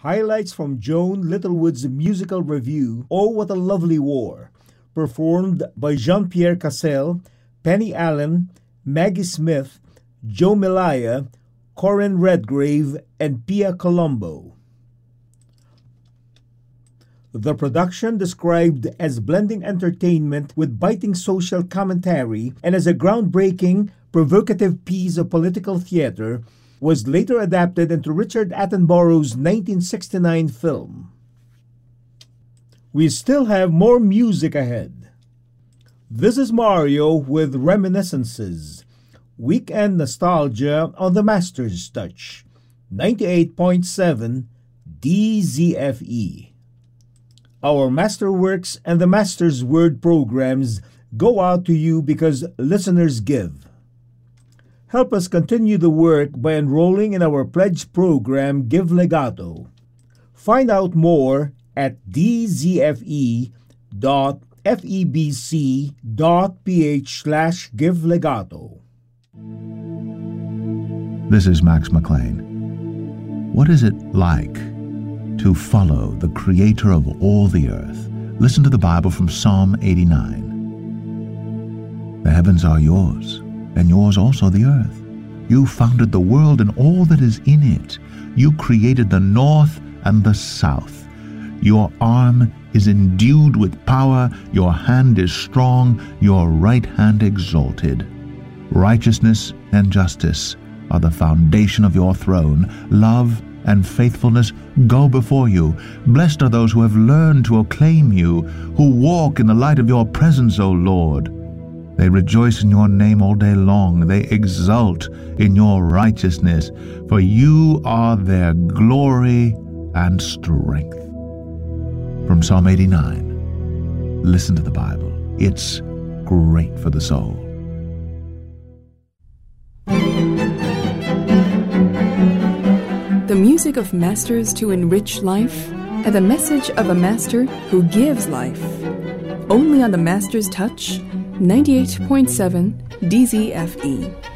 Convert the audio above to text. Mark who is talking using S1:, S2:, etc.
S1: Highlights from Joan Littlewood's musical review, Oh What a Lovely War, performed by Jean-Pierre Cassel, Penny Allen, Maggie Smith, Joe Malaya, Corinne Redgrave, and Pia Colombo. The production, described as blending entertainment with biting social commentary and as a groundbreaking, provocative piece of political theater, was later adapted into Richard Attenborough's 1969 film. We still have more music ahead. This is Mario with Reminiscences, weekend nostalgia on the Master's Touch, 98.7 DZFE. Our Masterworks and the Master's Word programs go out to you because listeners give. Help us continue the work by enrolling in our pledge program, Give Legato. Find out more at dzfe.febc.ph/Give Legato.
S2: This is Max McLean. What is it like to follow the Creator of all the earth? Listen to the Bible from Psalm 89. The heavens are yours, and yours also the earth. You founded the world and all that is in it. You created the north and the south. Your arm is endued with power. Your hand is strong. Your right hand exalted. Righteousness and justice are the foundation of your throne. Love and faithfulness go before you. Blessed are those who have learned to acclaim you, who walk in the light of your presence, O Lord. They rejoice in your name all day long. They exult in your righteousness, for you are their glory and strength. From Psalm 89, listen to the Bible. It's great for the soul.
S3: The music of masters to enrich life, and the message of a master who gives life. Only on the Master's Touch, 98.7 DZFE.